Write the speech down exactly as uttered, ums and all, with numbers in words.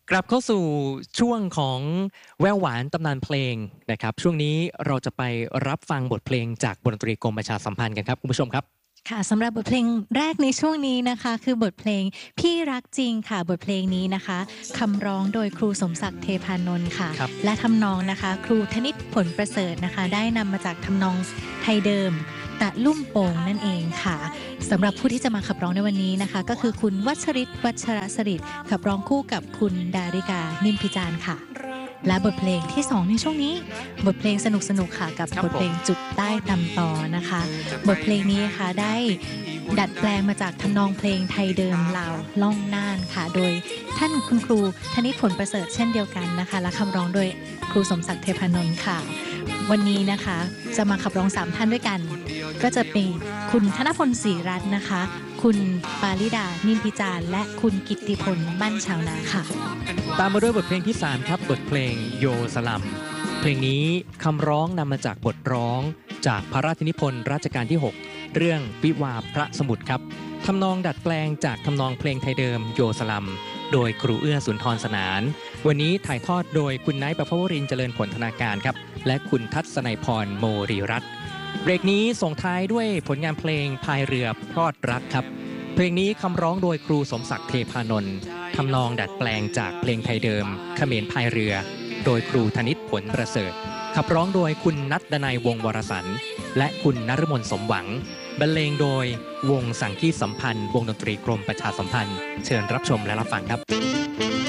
กลับเข้าสู่ช่วงของแววหวานตำนานเพลงนะครับช่วงนี้เราจะไปรับฟังบทเพลงจากวงดนตรีกรมประชาสัมพันธ์กันครับคุณผู้ชมครับค่ะสำหรับบทเพลงแรกในช่วงนี้นะคะคือบทเพลงพี่รักจริงค่ะบทเพลงนี้นะคะคำร้องโดยครูสมศักดิ์เทพานนท์ค่ะและทำนองนะคะครูธนิตผลประเสริฐนะคะได้นำมาจากทำนองไทยเดิมตะลุ่มโป่งนั่นเองค่ะสำหรับผู้ที่จะมาขับร้องในวันนี้นะคะก็คือคุณวัชริตวัชรสริตขับร้องคู่กับคุณดาริกานิมพิจารณ์ค่ะและบทเพลงที่สองในช่วงนี้บทเพลงสนุกๆค่ะกับบทเพลงจุดใต้ตำตอนะคะบทเพลงนี้ค่ะได้ดัดแปลงมาจากทำนองเพลงไทยเดิมลาวล่องน่านค่ะโดยท่านคุณครูธนิตผลประเสริฐเช่นเดียวกันนะคะและคำร้องโดยครูสมศักดิ์เทพานนท์ค่ะวันนี้นะคะจะมาขับร้องสามท่านด้วยกันก็จะเป็นคุณธนพลศรีรัตน์นะคะคุณปาริดานิมพิจารณ์และคุณกิตติพลบ้านชาวนาค่ะตามมาด้วยบทเพลงที่สามครับบทเพลงโยสลัมเพลงนี้คำร้องนำมาจากบทร้องจากพระราชนิพนธ์รัชกาลที่หกเรื่องวิวาห์พระสมุทรครับทำนองดัดแปลงจากทำนองเพลงไทยเดิมโยสลัมโดยครูเอื้อสุนทรสนานวันนี้ถ่ายทอดโดยคุณไนท์ประภวรินทร์เจริญผลธนาการครับและคุณทัศนัยพรโมรีรัตน์เบรกนี้ส่งท้ายด้วยผลงานเพลงพายเรือพรอดรักครับเพลงนี้คำร้องโดยครูสมศักดิ์เทพานนท์ทำนองดัดแปลงจากเพลงไทยเดิมเขมรพายเรือโดยครูธนิตผลประเสริฐขับร้องโดยคุณนัทดนัยวงศ์วรสรรค์และคุณนฤมลสมหวังบรรเลงโดยวงสังคีสัมพันธ์วงดนตรีกรมประชาสัมพันธ์เชิญรับชมและรับฟังครับ